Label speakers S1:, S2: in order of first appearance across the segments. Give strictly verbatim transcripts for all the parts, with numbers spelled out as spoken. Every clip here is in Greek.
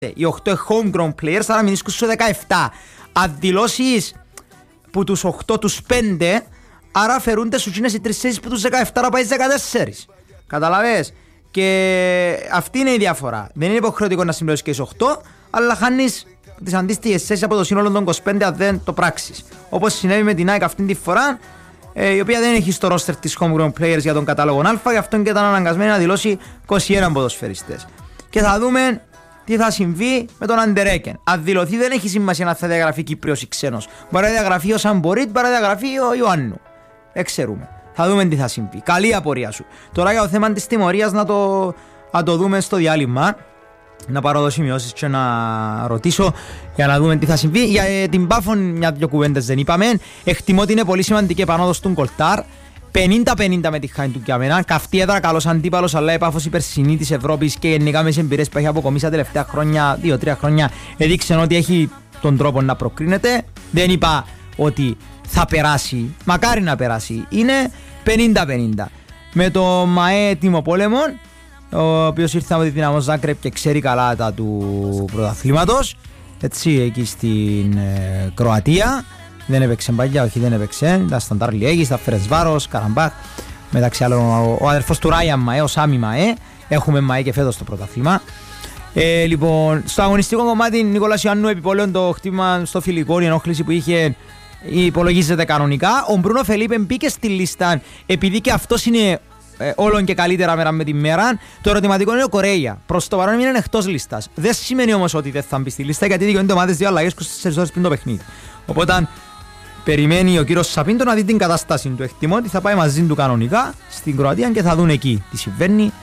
S1: Οι οκτώ homegrown players, άρα μην στο δεκαεπτά. Αν δηλώσεις που τους οκτώ τους πέντε, άρα φερούνται σου οι τρεις θέσεις που τους δεκαεπτά να πάει δεκατέσσερα. Καταλαβες? Και αυτή είναι η διαφορά. Δεν είναι υποχρεωτικό να συμπληρώσεις και τις οκτώ, αλλά χάνεις τις αντίστοιχες θέσεις από το σύνολο των είκοσι πέντε αν δεν το πράξεις. Όπως συνέβη με την ΑΕΚ αυτή τη φορά, η οποία δεν έχει στο roster της homegrown players για τον κατάλογο Α, γι' αυτό και ήταν αναγκασμένη να δηλώσει είκοσι ένα ποδοσφαιριστές. Και θα δούμε τι θα συμβεί με τον Αντερέκεν. Αν δηλωθεί, δεν έχει σημασία να θα διαγραφεί Κύπριος ή ξένος. Μπορεί να διαγραφεί ο Σαμπορίτ, μπορεί να διαγραφεί ο Ιωάννου. Δεν ξέρουμε. Θα δούμε τι θα συμβεί. Καλή απορία σου. Τώρα για το θέμα της τιμωρίας να το, να το δούμε στο διάλειμμα. Να πάρω εδώ σημειώσεις και να ρωτήσω για να δούμε τι θα συμβεί. Για ε, την Πάφων μια-δυο κουβέντες δεν είπαμε. Εκτιμώ ότι είναι πολύ σημαντική επανόδος του Κολτάρ. πενήντα πενήντα με τη χάνη του για μένα. Καυτή έδρα, καλός αντίπαλος, αλλά η Πάφος η περσινή της Ευρώπης και γενικά με τις εμπειρίες που έχει αποκομίσει τα τελευταία χρόνια, δύο τρία χρόνια, έδειξε ότι έχει τον τρόπο να προκρίνεται. Δεν είπα ότι θα περάσει, μακάρι να περάσει. Είναι πενήντα πενήντα. Με το ΜΑΕ Τιμοπόλεμον, ο οποίος ήρθε από τη Δυναμό Ζάγκρεπ και ξέρει καλά τα του πρωταθλήματος, έτσι, εκεί στην ε, Κροατία. Δεν έπαιξε μπαγιά, όχι δεν έπαιξε. Ήταν στα Νταρλιέγη, στα Φερεσβάρος, Καραμπάχ. Μεταξύ άλλων ο, ο αδερφός του Ράιαν Μαέ, ο Σάμι Μαέ. Έχουμε Μαέ και φέτος το πρωταθλήμα. Ε, λοιπόν, στο αγωνιστικό κομμάτι, Νικόλας Ιωάννου επιπόλαιον το χτύπημα στο φιλικό, η ενόχληση που είχε υπολογίζεται κανονικά. Ο Μπρούνο Φελίπε μπήκε στη λίστα επειδή και αυτός είναι ε, όλον και καλύτερα μέρα με τη μέρα. Το ερωτηματικό είναι ο Κορέια. Προς το παρόν είναι εκτός λίστας. Δεν σημαίνει όμως ότι δεν θα μπει στη λίστα, γιατί δικαιούνται ομάδες δύο αλλαγές είκοσι τέσσερις ώρες πριν το παιχνίδι. Οπότε περιμένει ο κύριος Σαπίντο να δει την κατάσταση του. Εκτιμώ ότι θα πάει μαζί του κανονικά στην Κροατία και θα δουν εκεί τι συμβαίνει.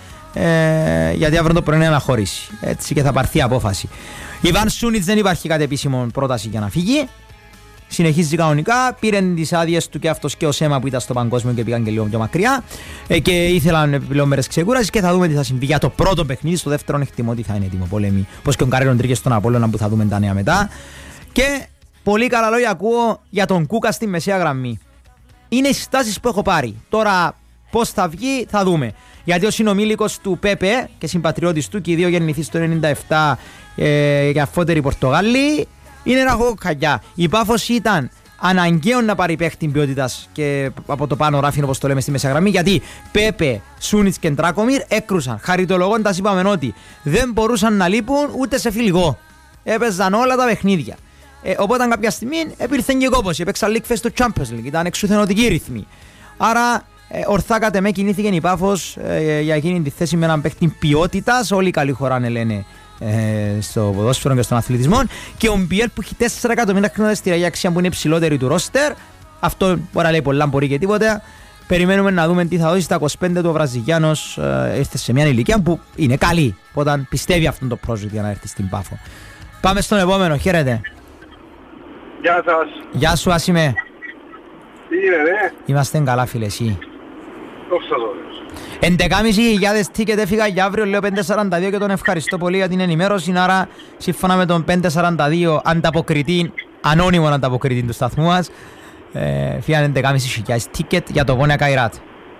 S1: Ε, γιατί αύριο το πρωί είναι αναχώρηση. Έτσι και θα πάρθει απόφαση. Ιβάν Σούνιτς δεν υπάρχει κάτι επίσημο πρόταση για να φύγει. Συνεχίζει κανονικά. Πήρε τις άδειες του και αυτός και ο Σέμα που ήταν στο παγκόσμιο και πήγαν και λίγο πιο μακριά. Ε, και ήθελαν επιπλέον μέρες ξεκούρασης και θα δούμε τι θα συμβεί για το πρώτο παιχνίδι. Στο δεύτερο εκτιμώ ότι θα είναι έτοιμο πόλεμη. Όπως και ο Καρέλον Τρίκες στον Απόλλωνα που θα δούμε τα νέα μετά. Και πολύ καλά λόγια ακούω για τον Κούκα στη μεσαία γραμμή. Είναι οι συστάσεις που έχω πάρει. Τώρα πώς θα βγει θα δούμε. Γιατί ο συνομήλικος του Πέπε και συμπατριώτης του και οι δύο γεννηθείς στο ενενήντα επτά ε, και αφότεροι Πορτογάλοι είναι ένα κοκκαγιά. Η Πάφος ήταν αναγκαίο να πάρει παίχτη ποιότητας και από το πάνω ράφιν όπως το λέμε στη μεσαία γραμμή, γιατί Πέπε, Σούνιτς και Ντράκομιρ έκρουσαν. Χαριτολογώντας είπαμε ότι δεν μπορούσαν να λείπουν ούτε σε φιλικό. Έπαιζαν όλα τα παιχνίδια. Ε, οπότε κάποια στιγμή επήλθε και κόπωση. Έπαιξαν League Fest στο Champions League. Ήταν εξουθενωτική ρυθμή. Άρα ε, ορθά κατ' εμέ κινήθηκε η Πάφος ε, για εκείνη τη θέση με έναν παίχτη ποιότητας. Όλοι καλή χωράνε λένε ε, στο ποδόσφαιρο και στον αθλητισμό. Και ο Μπιέλ που έχει τέσσερα εκατομμύρια χρηματιστήρια για αξία που είναι υψηλότερη του ρόστερ. Αυτό μπορεί να λέει πολλά, μπορεί και τίποτα. Περιμένουμε να δούμε τι θα δώσει στα είκοσι πέντε του. Ο Βραζιλιάνος ε, ήρθε σε μια ηλικία που είναι καλή. Όταν πιστεύει αυτόν το project για να έρθει στην Πάφο. Πάμε στον επόμενο. Χαίρετε.
S2: Γεια σας.
S1: Γεια σου Άσιμε.
S2: Τι είναι ρε?
S1: Είμαστε καλά φίλε εσύ.
S2: Δόξα τω Θεώ.
S1: έντεκα χιλιάδες ticket έφυγα για αύριο, λέω πέντε σαράντα δύο και τον ευχαριστώ πολύ για την ενημέρωση. Άρα σύμφωνα με τον πέντε σαράντα δύο ανταποκριτή, ανώνυμο ανταποκριτή του σταθμού μας, ε, φύγαν έντεκα χιλιάδες ticket για το Βόνια Καϊράτ.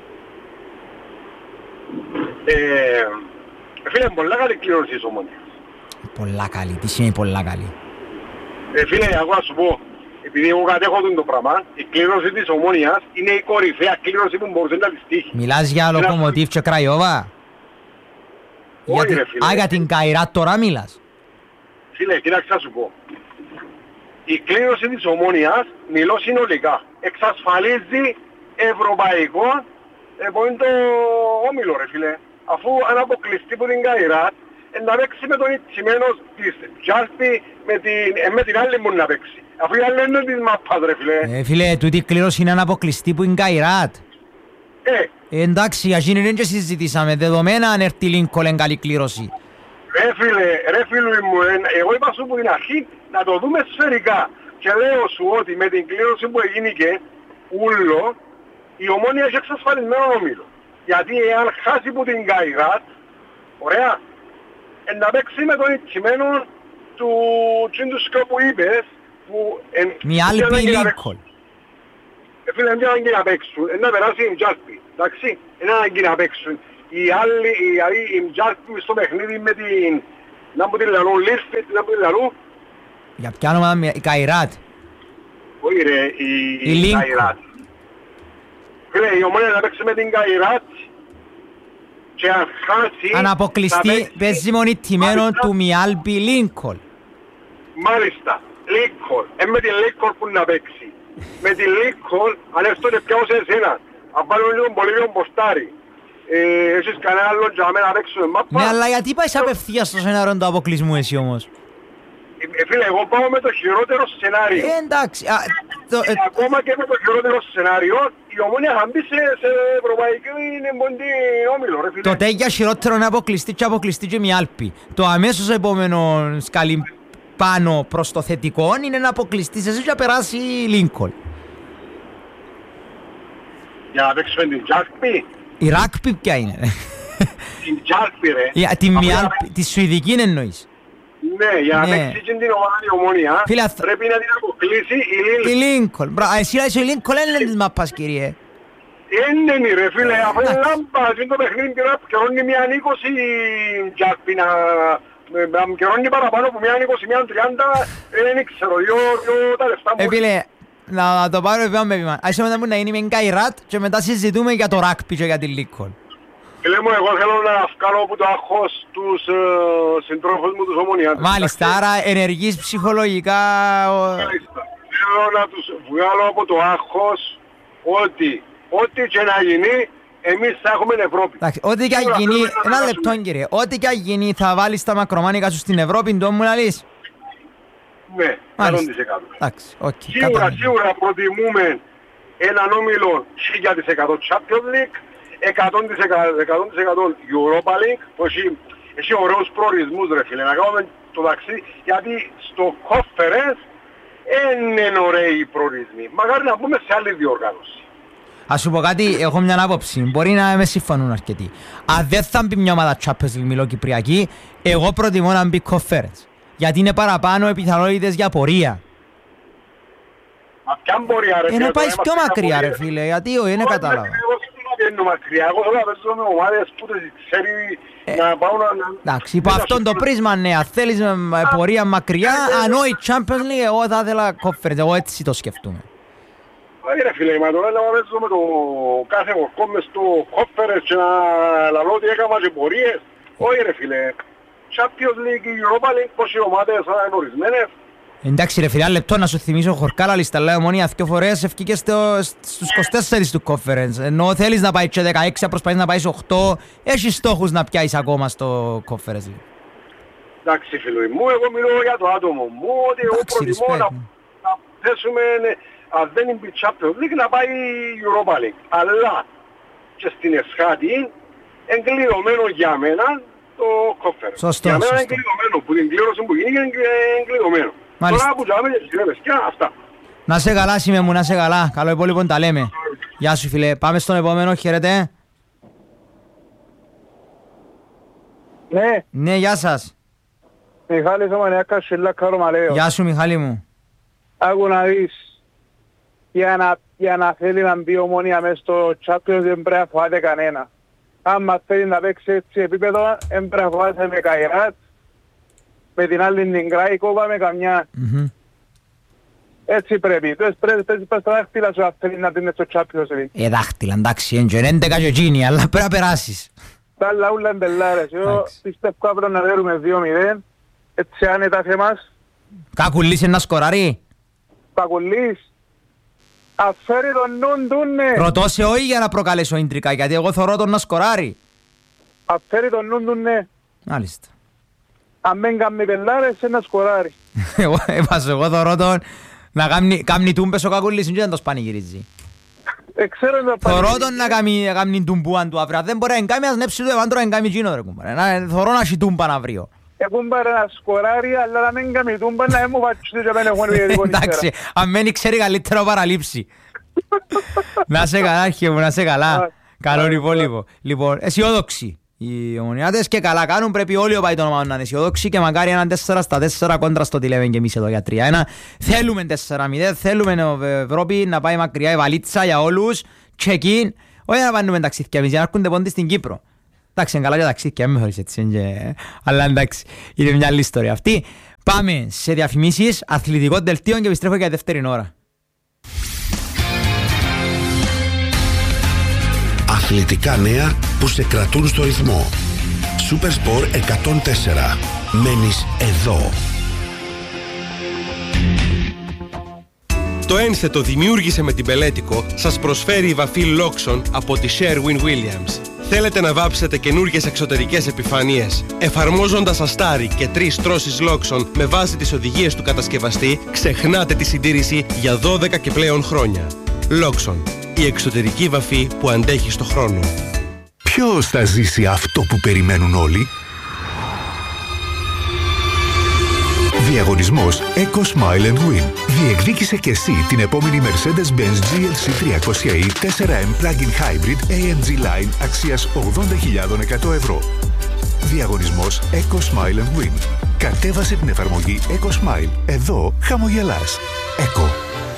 S2: Ε, φίλε, πολλά καλή κλήρωση της Ομόνιας.
S1: Πολλά καλή, τι σημαίνει πολλά καλή?
S2: Ε, φίλε, εγώ να σου πω, επειδή εγώ κατέχω το πράγμα, η κλήρωση της Ομόνιας είναι η κορυφαία κλήρωση που μπορούσε να της τύχει.
S1: Μιλάς για Λοκομοτίβ και Κραϊόβα?
S2: Όχι ρε φίλε.
S1: Α, για την Καϊράτ τώρα μιλάς?
S2: Φίλε, κοίταξε να σου πω. Η κλήρωση της Ομόνιας, μιλώ συνολικά, εξασφαλίζει ευρωπαϊκό επομένω όμιλο ρε φίλε. Αφού αν αποκλειστεί από την Καϊράτ, να παίξει με τον ητσιμένο της Τζάρπη με την, ε, με την άλλη μου να παίξει. Αφού οι άλλοι είναι της μάπας ρε φίλε.
S1: Ε, φίλε, τούτη η κλήρωση είναι αναποκλειστή που είναι Καϊράτ.
S2: Ε.
S1: Ε, εντάξει, ας γίνει και συζητήσαμε. Δεδομένα αν έρθει Λίνκολν καλή κλήρωση.
S2: Ρε φίλε, ρε φίλοι μου, ε, εγώ είπα σου από την αρχή να το δούμε σφαιρικά. Και λέω σου ότι με την κλήρωση που έγινε και ούλο, η Ομόνια έχει εξασφαλισμένο όμιλο. Γιατί εάν χάσει που την Καϊράτ, ωραία, να παίξει με τον ητσιμένο του τσίντουσκο που είπες, που...
S1: Μια άλλη πει Λίνκολν.
S2: Φίλε, δεν είναι να παίξουν, να περάσει η Τζάρπη, εντάξει, είναι ανάγκη να παίξουν. Οι άλλοι, οι Τζάρπη στο παιχνίδι με την Να που τη λαλούν Λίρφιτ, να που τη λαλούν.
S1: Για ποια όνομα, η Καϊράτ.
S2: Όχι ρε, η Καϊράτ. Φίλε, η Ομόνια να παίξει με την Καϊράτ και αν χάσει...
S1: Αν αποκλειστεί, παίζει μονιτημένο του Μιάλμπι Λίνκολν.
S2: Μάλιστα, Λίνκολν. Ε, με την Λίνκολν που να παίξει. Με την Λίνκολν, αν αυτό είναι πιάω σε εσένα. Αν βάλουμε λίγο πολύ λίγο μποστάρι. Έχεις κανένα άλλο για να παίξουμε μάπα.
S1: Ναι, αλλά γιατί πάει απευθείας στο σενάριο του αποκλεισμού εσύ όμως.
S2: Ε, φίλε, εγώ πάω με το χειρότερο σενάριο.
S1: Ε, εντάξει. Α, το,
S2: ε, ακόμα και με το χειρότερο σενάριο, η Ομόνια θα μπει σε, σε ευρωπαϊκή ποντή όμιλο, ρε φίλε.
S1: Το τέγια χειρότερο είναι αποκλειστή και αποκλειστή και μια άλπη. Το αμέσως επόμενο σκαλί πάνω προς το θετικό είναι να αποκλειστείς εσύ και να περάσει η Λίνκολν.
S2: Για να παίξουμε την Τζάρκπι.
S1: Η Ράκπι ποια είναι, ρε.
S2: Την Τζάρκπι, ρε.
S1: Η, τη, Μιάλπι, τη Σουηδική εννοείς.
S2: Ναι, για να
S1: Ναι.
S2: παίξει και την ομάδα η Ομόνια,
S1: Φίλα,
S2: πρέπει να την αποκλείσει η
S1: η
S2: Λίλ.
S1: Λίνκολν. Μπρα, εσύ λες η Λίνκολν είναι της μάπας, κύριε.
S2: Είναι ρε φίλε, αφού είναι λάμπα, είναι το παιχνίδι και να καιρώνει μια είκοσι Τζάρκπι να... να καιρώνει παραπάνω από μια είκοσι, μια τριάντα, δεν ξέρω, δύο, δύο τα λεφτά μου.
S1: Ε, φίλε, να το πάρω βήμα με βήμα. Ας μετά μου να γίνει με Καϊράτ και μετά συζητούμε για το Ράκπι και για τη Λίνκολν.
S2: Φίλε μου, εγώ θέλω να βγάλω από το άγχος τους ε, συντρόφους μου, τους Ομονιάτες.
S1: Μάλιστα, άρα ενεργείς ψυχολογικά.
S2: Μάλιστα. Θέλω να τους βγάλω από το άγχος ότι ό,τι και να γίνει, εμείς θα έχουμε Ευρώπη.
S1: Εντάξει, ό,τι και αν
S2: Σίγουρα
S1: γίνει,
S2: πρέπει να
S1: ένα
S2: περάσουμε.
S1: λεπτό κύριε, ό,τι και αν γίνει θα βάλεις τα μακρομάνικα σου στην Ευρώπη, το μου λαλείς.
S2: Ναι,
S1: Μάλιστα.
S2: εκατό τοις εκατό.
S1: Εντάξει, οκ,
S2: Σίγουρα,
S1: κατάλαβα.
S2: σίγουρα προτιμούμε έναν όμιλο χίλια τοις εκατό Champions League, εκατό τοις εκατό Europa League, που έχει, έχει ωραίους προορισμούς ρε φίλε, να κάνουμε το ταξίδι, γιατί στο Conference είναι ωραίοι οι προορισμοί. Μακάρι να πούμε σε άλλη διοργάνωση.
S1: Ας σου πω κάτι, έχω μια άποψη, μπορεί να με συμφωνούν αρκετοί. Αν δεν θα μπει μια ομάδα Champions League μιλώ Κυπριακή, εγώ προτιμώ να μπει Conference. Γιατί είναι παραπάνω επιθανότητες για πορεία.
S2: Μα ποιαν πορεία ρε
S1: Ε,
S2: φίλε.
S1: να
S2: τώρα
S1: πάεις πιο
S2: είμαστε
S1: μακριά
S2: πορεία.
S1: ρε φίλε, γιατί όχι, δεν
S2: Όχι,
S1: κατάλαβα.
S2: ρε φίλε, εγώ δεν θέλω να βγαίνω μακριά. Εγώ θέλω να παίζω με ομάδες που δεν ξέρει να πάω να...
S1: Εντάξει, υπό αυτόν το πρίσμα, ναι, αν θέλεις με πορεία μακριά, αν όχι Champions League, εγώ θα ήθελα Conference, εγώ έτσι το σκεφτούμε.
S2: Όχι ρε φίλε, μα τώρα να παίζω με το κάθε ορκό μες στο Conference και να λαλώ ότι έκανα και πορείες. Όχι ρε φίλε. Champions League, Europa League, πώς οι ομάδες θα είναι ορισμένες.
S1: Εντάξει ρε φίλε, ένα λεπτό να σου θυμίσω, ο Χορκάλα Λισταλά Ομόνια δύο φορές ευκήκε στο, στους είκοσι τέσσερα του Conference. Ενώ θέλεις να πάει και δεκαέξι, να προσπαθείς να πάει οκτώ, έχεις στόχους να πιάσεις ακόμα στο Conference.
S2: Εντάξει φίλοι μου, εγώ μιλώ για το άτομο μου, ότι εγώ
S1: Εντάξει,
S2: προτιμώ
S1: respect.
S2: να, να θέσουμε, ναι, αν δεν είναι η Champions League, να πάει η Europa League. Αλλά και στην Εσχάτη, εγκλειδωμένο για μένα το Conference.
S1: Σωστό,
S2: Για μένα
S1: σωστό.
S2: εγκλειδωμένο, που την κλήρωση που γίνει είναι εγκλειδωμένο.
S1: Μάλιστα.
S2: Τώρα που τζάμε και στις και αυτά.
S1: Να σε καλά Σιμε μου, να σε καλά, καλό υπόλοιπο τα λέμε. Γεια σου φίλε, πάμε στον επόμενο, χαίρετε.
S3: Ναι,
S1: Ναι, γεια σας.
S3: Μιχάλης Ομανιάκας, Σιλά Καρομαλέο.
S1: Γεια σου Μιχάλη μου.
S3: Άκου να δεις, για να, για να θέλει να μπει Ομόνια μες στο Champions δεν πρέπει να φοβάται κανένα. Άμα θέλει να παίξει έτσι επίπεδο, δεν πρέπει να φοβάται με Καϊράτ, με την άλλη την Γκράικοβα, με καμιά.
S1: Μμμ.
S3: Έτσι πρέπει. Τες πρέπει να πας στα δάχτυλα σου να θέλει να μπει μες στο Champions League.
S1: Ε, δάχτυλα, εντάξει, έντια, έντεκα και εκείνη, αλλά πρέπει να περάσεις.
S3: Τα άλλα ούλα μπελάρες. Εγώ
S1: Εντάξει.
S3: πιστεύω αύριο να δέρουμε δύο μηδέν, έτσι άνετα σε εμάς.
S1: Κάκουλης ένα σκοράρι.
S3: Πακουλής, αφαίρει τον νουν του, ναι.
S1: Ρωτώ σε όχι για να προκαλέσω ίντρικα, γιατί εγώ θωρώ τον να σκοράρει.
S3: Αφαίρει τον νουν του, ναι.
S1: Μάλιστα.
S3: Αν δεν κάνει πελάρες, ένα σκοράρι.
S1: Εγώ έβαζω, εγώ θωρώ τον να κάνει, κάνει τούμπες ο Κακουλής και δεν το σπανηγυρίζει.
S3: Ε, ξέρω να πάει.
S1: Θωρώ τον να κάνει, να κάνει τούμπουαν του αύριο. Δεν μπορεί να κάνει, ας νέψει του ευάντρο να κάνει εκείνο ρε κουμπάρε. Να- Θωρώ να έχει τούμπαν αύριο.
S3: Έχουν πάρει ένα σκοράρι, αλλά να μην κάνει τούμπα, να μου βάτσισε και εμένα έχουν διαιτικό
S1: Εντάξει, αν μένει ξέρει καλύτερο παραλείψει. Να σε καλά, αρχέ μου, να σε καλά. Καλό υπόλοιπο. Λοιπόν, αισιόδοξοι οι Ομονιάτες και καλά κάνουν. Πρέπει όλοι οι οπαδοί των ομάδων να είναι αισιόδοξοι και μακάρι έναν τέσσερα στα τέσσερα κόντρα στο τι λέμε και εμείς εδώ για τρία ένα. Θέλουμε τέσσερα μηδέν, θέλουμε η Ευρώπη να πάει μακριά η βαλίτσα για όλους. Check-in. Όχι να πάνουμε ταξίδια εμείς, για να έρχονται πόντοι στην Κύπρο. Εντάξει, είναι καλά για ταξίδια, με χωρίς έτσι. Αλλά εντάξει, είναι μια άλλη ιστορία αυτή. Πάμε σε διαφημίσεις, αθλητικό δελτίο και επιστρέφω για δεύτερη ώρα.
S4: Αθλητικά νέα που σε κρατούν στο ρυθμό. Supersport εκατόν τέσσερα. Μένεις εδώ.
S5: Το ένθετο δημιούργησε με την Πελέτικο σας προσφέρει η βαφή Loxon από τη Sherwin-Williams. Θέλετε να βάψετε καινούργιες εξωτερικές επιφανείες εφαρμόζοντας αστάρι και τρεις τρώσεις Loxon με βάση τις οδηγίες του κατασκευαστή, ξεχνάτε τη συντήρηση για δώδεκα και πλέον χρόνια. Loxon, η εξωτερική βαφή που αντέχει στο χρόνο.
S6: Ποιος θα ζήσει αυτό που περιμένουν όλοι? Διαγωνισμός Eco Smile and Win. Διεκδίκησε και εσύ την επόμενη Mercedes-Benz τζι ελ σι τριακόσια ι φορ εμ Plug-in Hybrid έι εμ τζι Line αξίας ογδόντα χιλιάδες εκατό ευρώ. Διαγωνισμός Eco Smile and Win. Κατέβασε την εφαρμογή Eco Smile. Εδώ χαμογελάς. Eco.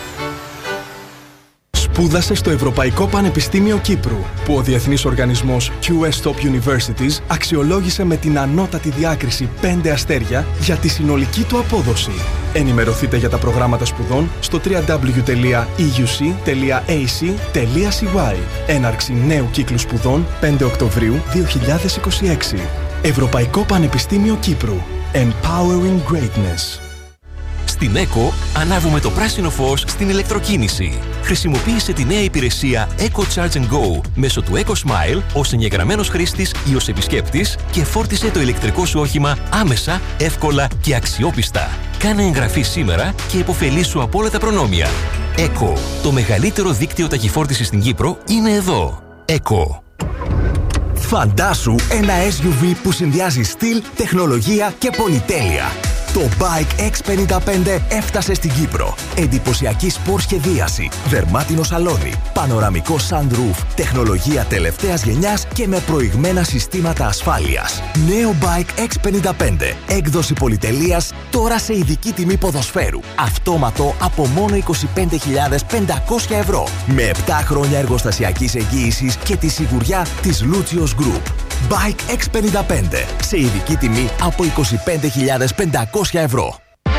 S7: Σπούδασε στο Ευρωπαϊκό Πανεπιστήμιο Κύπρου, που ο διεθνής οργανισμός κιου ες Top Universities αξιολόγησε με την ανώτατη διάκριση πέντε αστέρια για τη συνολική του απόδοση. Ενημερωθείτε για τα προγράμματα σπουδών στο double-u double-u double-u τελεία ι γιου σι τελεία έι σι τελεία σι γουάι. Έναρξη νέου κύκλου σπουδών πέντε Οκτωβρίου δύο χιλιάδες είκοσι έξι. Ευρωπαϊκό Πανεπιστήμιο Κύπρου. Empowering Greatness.
S8: Στην ΕΚΟ ανάβουμε το πράσινο φως στην ηλεκτροκίνηση. Χρησιμοποίησε τη νέα υπηρεσία Eco Charge and Go μέσω του Eco Smile ως εγγεγραμμένος χρήστης ή ως επισκέπτης και φόρτισε το ηλεκτρικό σου όχημα άμεσα, εύκολα και αξιόπιστα. Κάνε εγγραφή σήμερα και υποφελήσου από όλα τα προνόμια. Eco, το μεγαλύτερο δίκτυο ταχυφόρτισης στην Κύπρο, είναι εδώ. Eco.
S9: Φαντάσου ένα ες γιου βι που συνδυάζει στυλ, τεχνολογία και πολυτέλεια. Το Bike εξ πενήντα πέντε έφτασε στην Κύπρο. Εντυπωσιακή σπορ σχεδίαση, δερμάτινο σαλόνι, πανοραμικό sunroof, τεχνολογία τελευταίας γενιάς και με προηγμένα συστήματα ασφάλειας. Νέο Bike εξ πενήντα πέντε, έκδοση πολυτελείας, τώρα σε ειδική τιμή ποδοσφαίρου. Αυτόματο από μόνο είκοσι πέντε χιλιάδες πεντακόσια ευρώ. Με επτά χρόνια εργοστασιακής εγγύησης και τη σιγουριά της Lucios Group. Bike εξ πενήντα πέντε, σε ειδική τιμή από είκοσι πέντε χιλιάδες πεντακόσια ευρώ.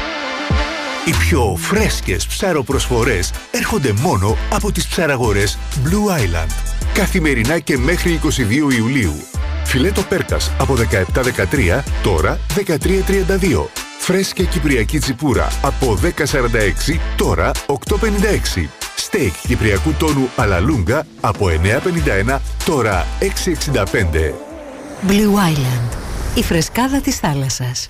S6: Οι πιο φρέσκες ψαροπροσφορές έρχονται μόνο από τις ψαραγορές Blue Island. Καθημερινά και μέχρι είκοσι δύο Ιουλίου. Φιλέτο πέρκας από δεκαεπτά δεκατρία, τώρα δεκατρία τριάντα δύο. Φρέσκια κυπριακή τσιπούρα από δέκα σαράντα έξι, τώρα οκτώ πενήντα έξι. Στέικ κυπριακού τόνου αλαλούγκα από εννέα πενήντα ένα, τώρα έξι εξήντα πέντε.
S10: Blue Island, η φρεσκάδα της θάλασσας.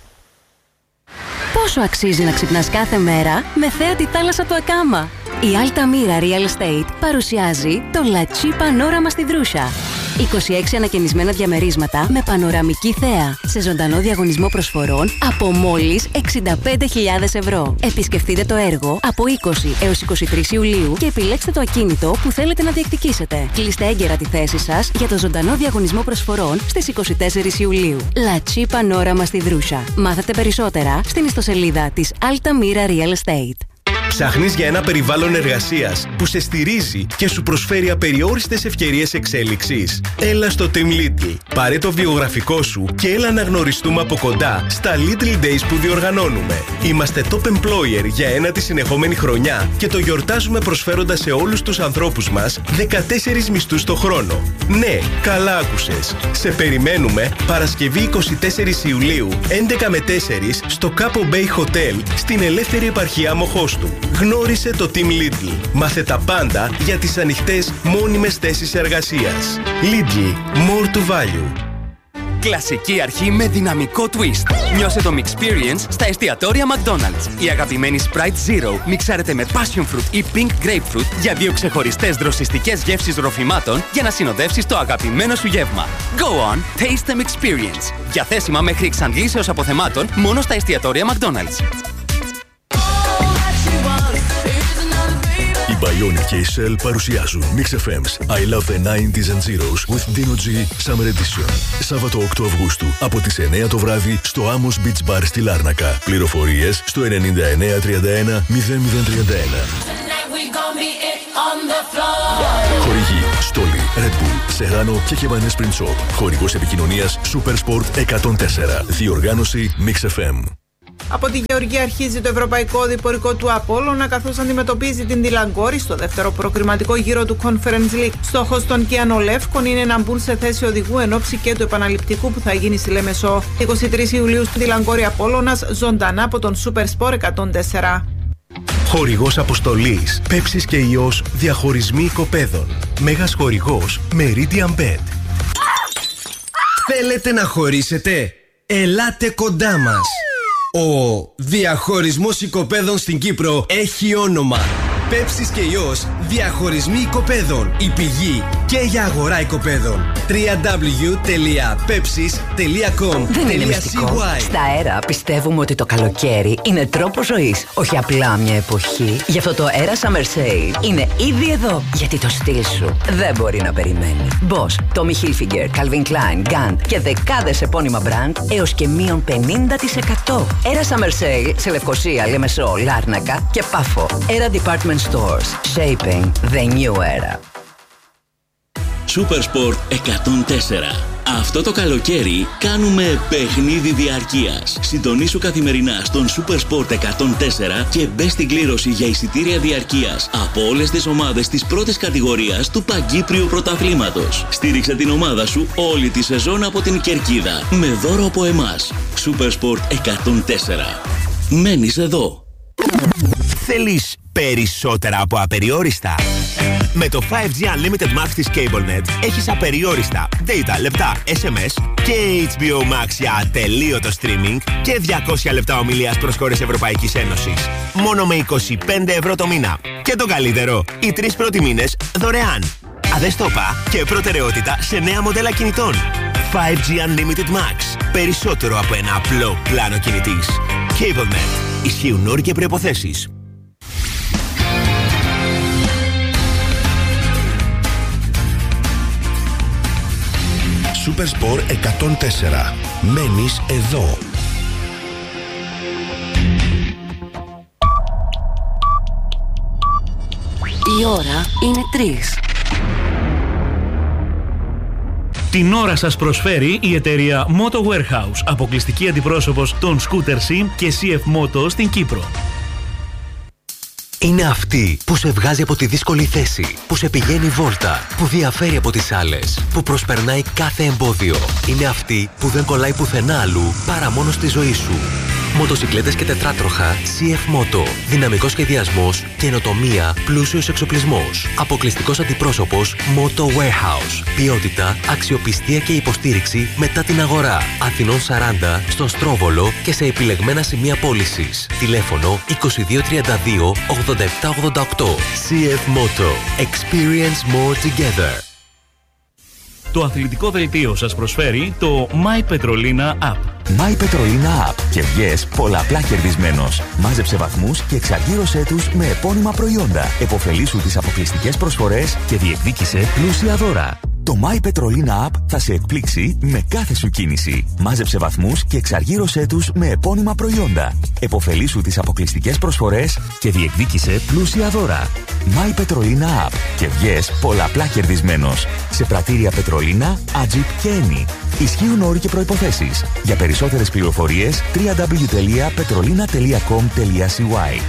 S10: Πόσο αξίζει να ξυπνάς κάθε μέρα με θέα τη θάλασσα του Ακάμα? Η Altamira Real Estate παρουσιάζει το La Chi Πανόραμα στη Δρούσα. είκοσι έξι ανακαινισμένα διαμερίσματα με πανοραμική θέα, σε ζωντανό διαγωνισμό προσφορών από μόλις εξήντα πέντε χιλιάδες ευρώ. Επισκεφτείτε το έργο από είκοσι έως είκοσι τρεις Ιουλίου και επιλέξτε το ακίνητο που θέλετε να διεκδικήσετε. Κλείστε έγκαιρα τη θέση σας για το ζωντανό διαγωνισμό προσφορών στις είκοσι τέσσερις Ιουλίου. La Chi Πανόραμα στη Δρούσα. Μάθετε περισσότερα στην ιστοσελίδα της Altamira Real Estate.
S5: Ψάχνεις για ένα περιβάλλον εργασίας που σε στηρίζει και σου προσφέρει απεριόριστες ευκαιρίες εξέλιξης? Έλα στο Team Lidl. Πάρε το βιογραφικό σου και έλα να γνωριστούμε από κοντά στα Lidl Days που διοργανώνουμε. Είμαστε top employer για ένατη συνεχόμενη χρονιά και το γιορτάζουμε προσφέροντας σε όλους τους ανθρώπους μας δεκατέσσερις μισθούς το χρόνο. Ναι, καλά άκουσες. Σε περιμένουμε Παρασκευή είκοσι τέσσερις Ιουλίου, έντεκα με τέσσερα στο Capo Bay Hotel στην ελεύθερη επαρχία Μοχώστου. Γνώρισε το Team Lidl. Μάθε τα πάντα για τις ανοιχτές μόνιμες θέσεις εργασίας. Lidl. More to value.
S11: Κλασική αρχή με δυναμικό twist. Νιώσε το Mixperience στα εστιατόρια McDonald's. Η αγαπημένη Sprite Zero μιξάρεται με Passion Fruit ή Pink Grapefruit για δύο ξεχωριστές δροσιστικές γεύσεις ροφημάτων για να συνοδεύσεις το αγαπημένο σου γεύμα. Go on, taste the Mixperience. Διαθέσιμα μέχρι εξαντλήσεως αποθεμάτων μόνο στα εστιατόρια McDonald's.
S12: Οι Bionic και η Shell παρουσιάζουν Mix εφ εμ's I Love the ενενήντα and Zeros with Dino G Summer Edition. Σάββατο οκτώ Αυγούστου από τις εννέα το βράδυ στο Amos Beach Bar στη Λάρνακα. Πληροφορίες στο ενενήντα εννέα τριάντα ένα μηδέν μηδέν τριάντα ένα. Χορηγή Στόλι, Red Bull, Σεγάνο και Χεβανές Print Shop. Χορηγός επικοινωνίας Super Sport εκατόν τέσσερα. Διοργάνωση Mix εφ εμ.
S13: Από τη Γεωργία αρχίζει το ευρωπαϊκό διπορικό του Απόλλωνα, καθώς αντιμετωπίζει την Τιλαγκόρη στο δεύτερο προκριματικό γύρο του Conference League. Στόχος των Κιανολεύκων είναι να μπουν σε θέση οδηγού εν ώψη και του επαναληπτικού που θα γίνει στη Λέμεσο. είκοσι τρεις Ιουλίου στην Τιλαγκόρη Απόλλωνας, ζωντανά από τον Super Sport εκατόν τέσσερα.
S5: Χορηγός αποστολής, Πέψης και Ιός, διαχωρισμοί οικοπαίδων. Μέγας χορηγός, Meridian Bet.
S14: Θέλετε να χωρίσετε? Ελάτε κοντά μας. Ο διαχωρισμός οικοπαίδων στην Κύπρο έχει όνομα. Πέψης και Ιός, διαχωρισμοί οικοπαίδων. Η πηγή και για αγορά οικοπαίδων. double-u double-u double-u τελεία pepsis τελεία com.
S15: Δεν είναι μυστικό. Στα αέρα πιστεύουμε ότι το καλοκαίρι είναι τρόπος ζωής, όχι απλά μια εποχή. Γι' αυτό το Era Summer Sale είναι ήδη εδώ. Γιατί το στυλ σου δεν μπορεί να περιμένει. Boss, Tommy Hilfiger, Calvin Klein, Gant και δεκάδες επώνυμα brand έως και μείον πενήντα τοις εκατό. Era Summer Sale σε Λευκοσία, Λεμεσό, Λάρνακα και Πάφο. Era Department Stores. Shaping the new era.
S16: Super Sport εκατόν τέσσερα. Αυτό το καλοκαίρι κάνουμε παιχνίδι διαρκείας. Συντονίσου καθημερινά στον Super Sport εκατόν τέσσερα και μπε στην κλήρωση για εισιτήρια διαρκείας από όλες τις ομάδες της πρώτης κατηγορίας του Παγκύπριου Πρωταθλήματος. Στήριξε την ομάδα σου όλη τη σεζόν από την κερκίδα με δώρο από εμάς. Super Sport εκατόν τέσσερα. Μένεις εδώ.
S17: Θέλεις περισσότερα από απεριόριστα? Με το φάιβ τζι Unlimited Max της CableNet έχεις απεριόριστα data, λεπτά, ες εμ ες και έιτς μπι ο Max για ατελείωτο streaming και διακόσια λεπτά ομιλίας προς χώρες Ευρωπαϊκής Ένωσης. Μόνο με είκοσι πέντε ευρώ το μήνα. Και το καλύτερο, οι τρεις πρώτοι μήνες δωρεάν. Αδεστόπα και προτεραιότητα σε νέα μοντέλα κινητών. φάιβ τζι Unlimited Max. Περισσότερο από ένα απλό πλάνο κινητής. CableNet. Ισχύουν όροι και προϋποθέσεις.
S4: Super Sport εκατόν τέσσερα. Μένεις εδώ.
S10: Η ώρα είναι τρεις.
S18: Την ώρα σας προσφέρει η εταιρεία Moto Warehouse, αποκλειστική αντιπρόσωπος των Scooter Sim και σι εφ Moto στην Κύπρο.
S19: Είναι αυτή που σε βγάζει από τη δύσκολη θέση, που σε πηγαίνει βόλτα, που διαφέρει από τις άλλες, που προσπερνάει κάθε εμπόδιο. Είναι αυτή που δεν κολλάει πουθενά αλλού παρά μόνο στη ζωή σου. Μοτοσικλέτες και τετράτροχα σι εφ Moto. Δυναμικός σχεδιασμός, καινοτομία, πλούσιος εξοπλισμός. Αποκλειστικός αντιπρόσωπος Moto Warehouse. Ποιότητα, αξιοπιστία και υποστήριξη μετά την αγορά. Αθηνών σαράντα, στον Στρόβολο και σε επιλεγμένα σημεία πώλησης. Τηλέφωνο είκοσι δύο τριάντα δύο ογδόντα επτά ογδόντα οκτώ. σι εφ Moto. Experience more together.
S18: Το αθλητικό δελτίο σας προσφέρει το My Petrolina App.
S20: My Petrolina App και βγες πολλαπλά κερδισμένος. Μάζεψε βαθμούς και εξαργύρωσέ τους με επώνυμα προϊόντα. Εποφελήσου τις αποκλειστικές προσφορές και διεκδίκησε πλούσια δώρα. Το My Petrolina App θα σε εκπλήξει με κάθε σου κίνηση. Μάζεψε βαθμούς και εξαργύρωσέ τους με επώνυμα προϊόντα. Εποφελήσου τις αποκλειστικές προσφορές και διεκδίκησε πλούσια δώρα. My Petrolina App και βγες πολλαπλά κερδισμένος. Σε πρατήρια Πετρολίνα, Ατζιπ και Eni. Ισχύουν όροι και προϋποθέσεις. Για περισσότερες πληροφορίες double-u double-u double-u τελεία petrolina τελεία com τελεία σι γουάι.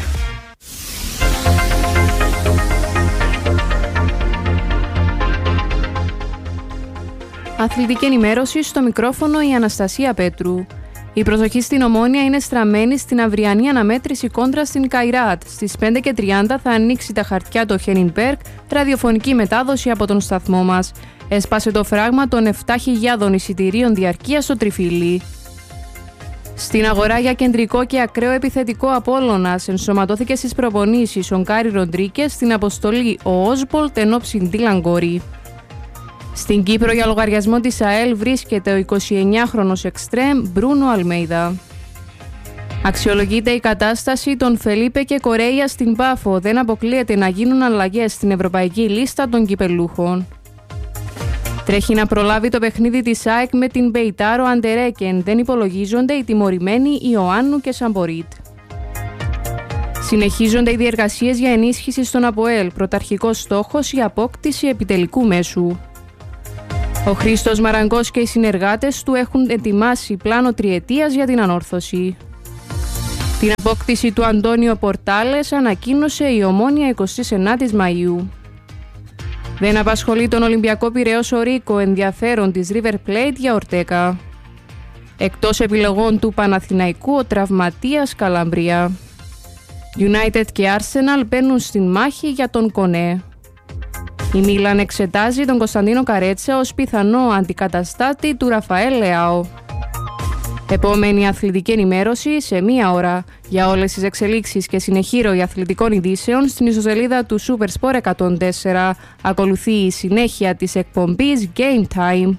S21: Αθλητική ενημέρωση, στο μικρόφωνο η Αναστασία Πέτρου. Η προσοχή στην Ομόνια είναι στραμμένη στην αυριανή αναμέτρηση κόντρα στην Καϊράτ. Στις πέντε και τριάντα θα ανοίξει τα χαρτιά το Χένινμπεργκ, ραδιοφωνική μετάδοση από τον σταθμό μας. Έσπασε το φράγμα των επτά χιλιάδων εισιτηρίων διαρκείας στο Τριφύλι. Στην αγορά για κεντρικό και ακραίο επιθετικό Απόλλωνας ενσωματώθηκε στις προπονήσεις ο Γκάρι Ροντρίκες, στην αποστολή ο Όσμπολτ εν ώψη Τιλαγκόρη. Στην Κύπρο για λογαριασμό της ΑΕΛ βρίσκεται ο εικοσιεννιάχρονος εξτρέμ Μπρούνο Αλμέιδα. Αξιολογείται η κατάσταση των Φελίπε και Κορέια στην Πάφο. Δεν αποκλείεται να γίνουν αλλαγές στην ευρωπαϊκή λίστα των κυπελούχων. Τρέχει να προλάβει το παιχνίδι της ΑΕΚ με την Μπεϊτάρο Αντερέκεν. Δεν υπολογίζονται οι τιμωρημένοι Ιωάννου και Σαμπορίτ. Συνεχίζονται οι διεργασίες για ενίσχυση στον ΑΠΟΕΛ. Πρωταρχικός στόχος η απόκτηση επιτελικού μέσου. Ο Χρήστος Μαραγκός και οι συνεργάτες του έχουν ετοιμάσει πλάνο τριετίας για την ανόρθωση. Την απόκτηση του Αντώνιο Πορτάλες ανακοίνωσε η Ομόνοια εικοστή ενάτη Μαΐου. Δεν απασχολεί τον Ολυμπιακό Πειραιώς ο Ρίκο ενδιαφέρον της River Plate για Ορτέκα. Εκτός επιλογών του Παναθηναϊκού ο τραυματίας Καλαμπρία. United και Arsenal μπαίνουν στην μάχη για τον Κονέ. Η Μίλαν εξετάζει τον Κωνσταντίνο Καρέτσα ως πιθανό αντικαταστάτη του Ραφαέλ Λεάο. Επόμενη αθλητική ενημέρωση σε μία ώρα. Για όλες τις εξελίξεις και συνεχή ροή αθλητικών ειδήσεων στην ιστοσελίδα του Supersport εκατόν τέσσερα. Ακολουθεί η συνέχεια της εκπομπής Game Time.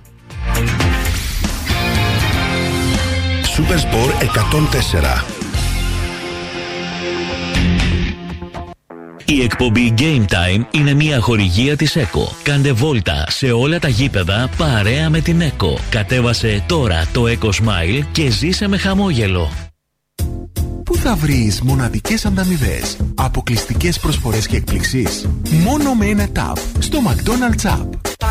S4: Supersport εκατόν τέσσερα.
S16: Η εκπομπή Game Time είναι μια χορηγία της ΕΚΟ. Κάντε βόλτα σε όλα τα γήπεδα παρέα με την ΕΚΟ. Κατέβασε τώρα το ΕΚΟ Smile και ζήσε με χαμόγελο.
S2: Πού θα βρεις μοναδικές ανταμοιβές, αποκλειστικές προσφορές και εκπληξίες? Μόνο με ένα tap στο McDonald's App.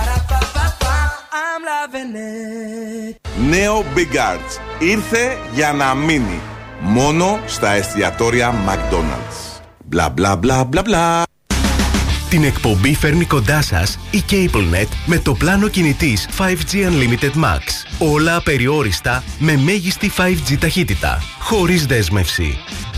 S22: Νέο Big Arts ήρθε για να μείνει. Μόνο στα εστιατόρια McDonald's. Μπλα μπλα μπλα μπλα μπλα.
S5: Την εκπομπή φέρνει κοντά σας η CableNet με το πλάνο κινητής φάιβ τζι Unlimited Max. Όλα απεριόριστα με μέγιστη φάιβ τζι ταχύτητα, χωρίς δέσμευση.